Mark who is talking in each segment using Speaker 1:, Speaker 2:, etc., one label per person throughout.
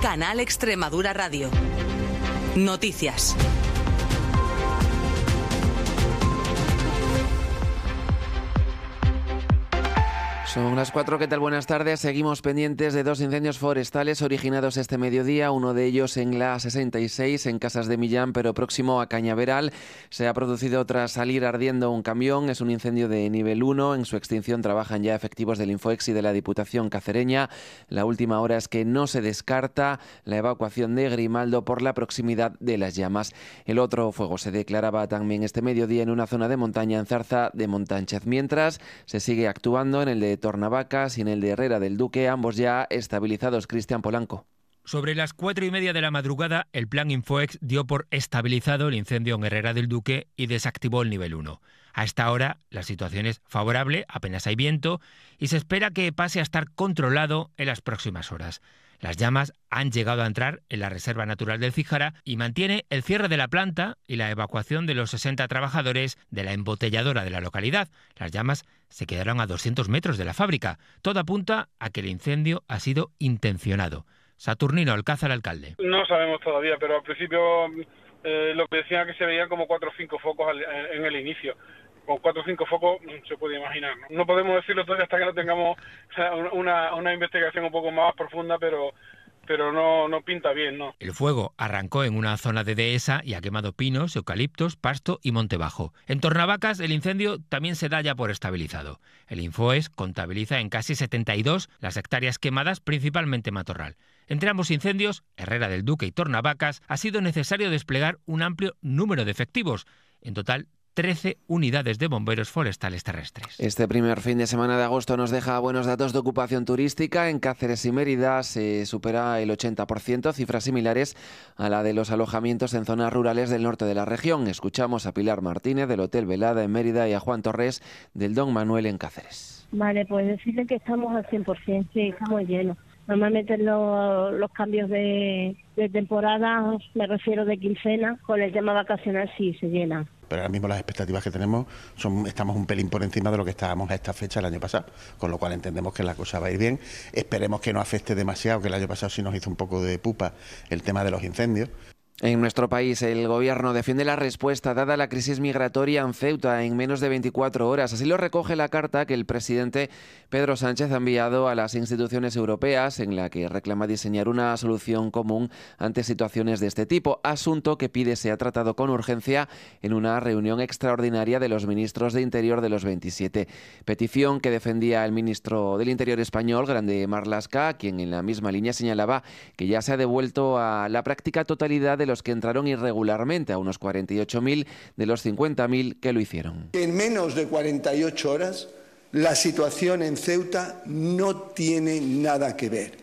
Speaker 1: Canal Extremadura Radio. Noticias.
Speaker 2: Son las 4, ¿qué tal? Buenas tardes. Seguimos pendientes de 2 incendios forestales originados este mediodía, uno de ellos en la 66, en Casas de Millán, pero próximo a Cañaveral. Se ha producido tras salir ardiendo un camión. Es un incendio de nivel 1. En su extinción trabajan ya efectivos del Infoex y de la Diputación cacereña. La última hora es que no se descarta la evacuación de Grimaldo por la proximidad de las llamas. El otro fuego se declaraba también este mediodía en una zona de montaña en Zarza de Montánchez, mientras se sigue actuando en el de Tornavacas y en el de Herrera del Duque, ambos ya estabilizados. Cristian Polanco.
Speaker 3: Sobre las 4:30 de la madrugada, el plan Infoex dio por estabilizado el incendio en Herrera del Duque y desactivó el nivel 1. A esta hora, la situación es favorable, apenas hay viento, y se espera que pase a estar controlado en las próximas horas. Las llamas han llegado a entrar en la Reserva Natural del Cíjara y mantiene el cierre de la planta y la evacuación de los 60 trabajadores de la embotelladora de la localidad. Las llamas se quedaron a 200 metros de la fábrica. Todo apunta a que el incendio ha sido intencionado. Saturnino Alcázar, alcalde.
Speaker 4: No sabemos todavía, pero al principio lo que decían que se veían como 4 o 5 focos en el inicio. Con 4 o 5 focos se puede imaginar, ¿no? No podemos decirlo todavía hasta que no tengamos una investigación un poco más profunda, pero no pinta bien, ¿no?
Speaker 3: El fuego arrancó en una zona de dehesa y ha quemado pinos, eucaliptos, pasto y monte bajo. En Tornavacas el incendio también se da ya por estabilizado. El Infoex contabiliza en casi 72 las hectáreas quemadas, principalmente matorral. Entre ambos incendios, Herrera del Duque y Tornavacas, ha sido necesario desplegar un amplio número de efectivos. En total, 13 unidades de bomberos forestales terrestres.
Speaker 2: Este primer fin de semana de agosto nos deja buenos datos de ocupación turística. En Cáceres y Mérida se supera el 80%, cifras similares a la de los alojamientos en zonas rurales del norte de la región. Escuchamos a Pilar Martínez del Hotel Velada en Mérida y a Juan Torres del Don Manuel en Cáceres.
Speaker 5: Vale, pues decirle que estamos al 100%, sí, estamos llenos. Normalmente los cambios de temporada, me refiero de quincena, con el tema vacacional sí se llenan.
Speaker 6: Pero ahora mismo las expectativas que tenemos estamos un pelín por encima de lo que estábamos a esta fecha el año pasado, con lo cual entendemos que la cosa va a ir bien. Esperemos que no afecte demasiado, que el año pasado sí nos hizo un poco de pupa el tema de los incendios.
Speaker 2: En nuestro país, el Gobierno defiende la respuesta dada la crisis migratoria en Ceuta en menos de 24 horas. Así lo recoge la carta que el presidente Pedro Sánchez ha enviado a las instituciones europeas, en la que reclama diseñar una solución común ante situaciones de este tipo, asunto que pide sea tratado con urgencia en una reunión extraordinaria de los ministros de Interior de los 27. Petición que defendía el ministro del Interior español, Grande Marlaska, quien en la misma línea señalaba que ya se ha devuelto a la práctica totalidad de los que entraron irregularmente, a unos 48.000 de los 50.000 que lo hicieron.
Speaker 7: En menos de 48 horas, la situación en Ceuta no tiene nada que ver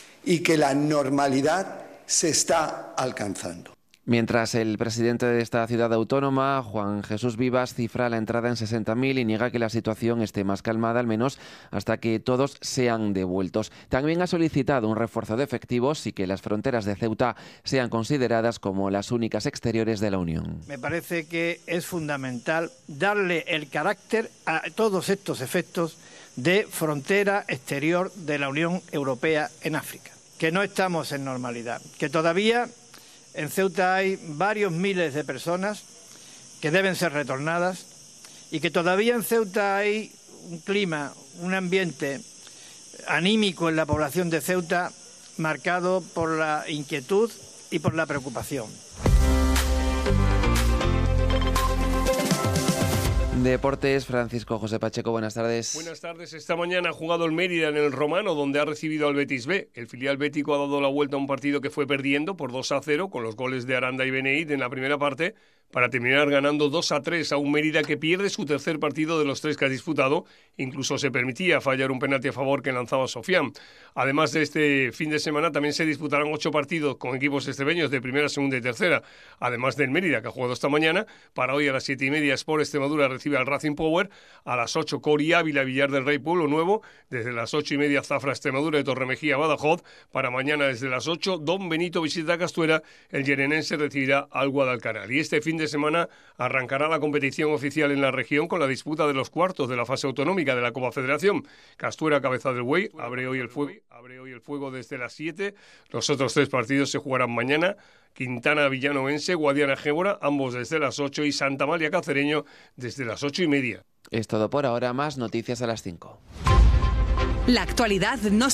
Speaker 7: y que la normalidad se está alcanzando.
Speaker 2: Mientras el presidente de esta ciudad autónoma, Juan Jesús Vivas, cifra la entrada en 60.000 y niega que la situación esté más calmada, al menos hasta que todos sean devueltos. También ha solicitado un refuerzo de efectivos y que las fronteras de Ceuta sean consideradas como las únicas exteriores de la Unión.
Speaker 8: Me parece que es fundamental darle el carácter a todos estos efectos de frontera exterior de la Unión Europea en África. Que no estamos en normalidad, que todavía en Ceuta hay varios miles de personas que deben ser retornadas y que todavía en Ceuta hay un clima, un ambiente anímico en la población de Ceuta marcado por la inquietud y por la preocupación.
Speaker 2: Deportes, Francisco José Pacheco, buenas tardes.
Speaker 9: Buenas tardes. Esta mañana ha jugado el Mérida en el Romano, donde ha recibido al Betis B. El filial bético ha dado la vuelta a un partido que fue perdiendo por 2-0 con los goles de Aranda y Beneit en la primera parte, para terminar ganando 2-3 a un Mérida que pierde su tercer partido de los 3 que ha disputado. Incluso se permitía fallar un penalti a favor que lanzaba Sofián. Además de este fin de semana, también se disputarán 8 partidos con equipos extremeños de primera, segunda y tercera, además del Mérida, que ha jugado esta mañana. Para hoy a las 7:30 Sport Extremadura recibe al Racing Power, a las 8 Cori Ávila, Villar del Rey, Pueblo Nuevo, desde las 8:30 Zafra Extremadura de Torremejía, Badajoz. Para mañana desde las 8 Don Benito visita Castuera, el yerenense recibirá al Guadalcanal. Y este fin de semana arrancará la competición oficial en la región con la disputa de los cuartos de la fase autonómica de la Copa Federación. Castuera Cabeza del Buey abre hoy el fuego desde las 7. Los otros 3 partidos se jugarán mañana. Quintana Villanovense, Guadiana Gébora, ambos desde las 8, y Santa Amalia Cacereño desde las 8:30.
Speaker 2: Es todo por ahora, más noticias a las 5.
Speaker 1: La actualidad no